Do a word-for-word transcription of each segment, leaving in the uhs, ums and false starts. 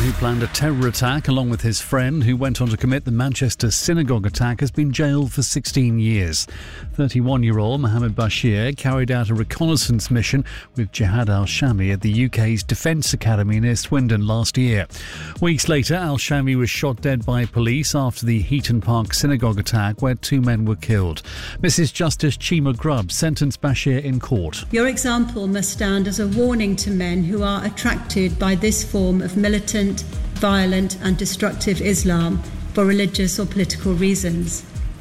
who planned a terror attack along with his friend who went on to commit the Manchester synagogue attack has been jailed for sixteen years. thirty-one-year-old Mohammed Bashir carried out a reconnaissance mission with Jihad al-Shami at the U K's Defence Academy near Swindon last year. Weeks later, al-Shami was shot dead by police after the Heaton Park synagogue attack where two men were killed. Missus Justice Chima Grubb sentenced Bashir in court. Your example must stand as a warning to men who are attracted by this form of militant, violent and destructive Islam for religious or political reasons.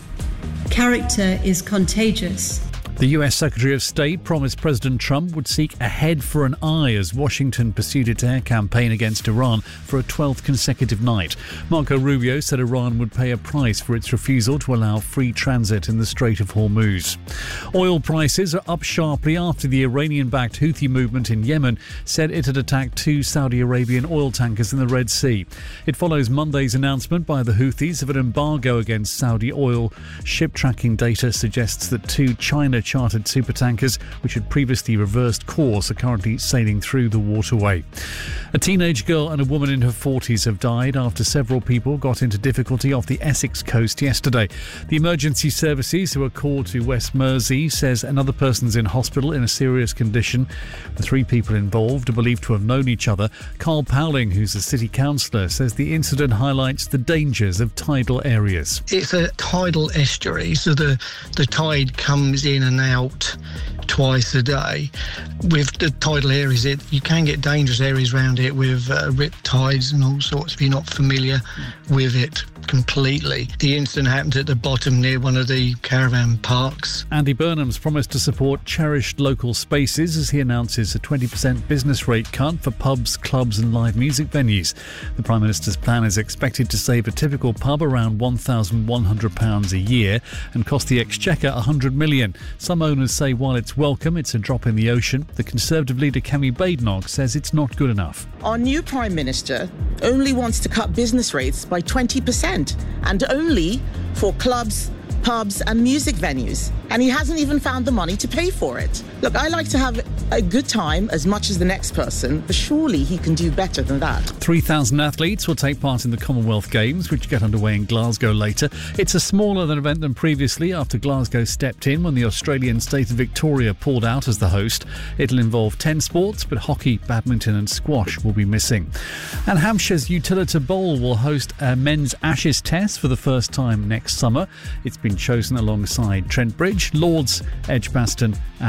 Character is contagious. The U S Secretary of State promised President Trump would seek a head for an eye as Washington pursued its air campaign against Iran for a twelfth consecutive night. Marco Rubio said Iran would pay a price for its refusal to allow free transit in the Strait of Hormuz. Oil prices are up sharply after the Iranian-backed Houthi movement in Yemen said it had attacked two Saudi Arabian oil tankers in the Red Sea. It follows Monday's announcement by the Houthis of an embargo against Saudi oil. Ship tracking data suggests that two China chartered supertankers, which had previously reversed course, are currently sailing through the waterway. A teenage girl and a woman in her forties have died after several people got into difficulty off the Essex coast yesterday. The emergency services who are called to West Mersey says another person's in hospital in a serious condition. The three people involved are believed to have known each other. Carl Powling, who's a city councillor, says the incident highlights the dangers of tidal areas. It's a tidal estuary, so the, the tide comes in and out twice a day. With the tidal areas, it, you can get dangerous areas around it with uh, rip tides and all sorts if you're not familiar with it completely. The incident happened at the bottom near one of the caravan parks. Andy Burnham's promised to support cherished local spaces as he announces a twenty percent business rate cut for pubs, clubs and live music venues. The Prime Minister's plan is expected to save a typical pub around one thousand one hundred pounds a year and cost the Exchequer one hundred million pounds. Some owners say while it's welcome, it's a drop in the ocean. The Conservative leader Kemi Badenoch says it's not good enough. Our new Prime Minister only wants to cut business rates by twenty percent and only for clubs, pubs and music venues. And he hasn't even found the money to pay for it. Look, I like to have a good time as much as the next person, but surely he can do better than that. three thousand athletes will take part in the Commonwealth Games, which get underway in Glasgow later. It's a smaller than event than previously after Glasgow stepped in when the Australian state of Victoria pulled out as the host. It'll involve ten sports, but hockey, badminton and squash will be missing. And Hampshire's Utilita Bowl will host a men's Ashes test for the first time next summer. It's been chosen alongside Trent Bridge, Lords, Edgbaston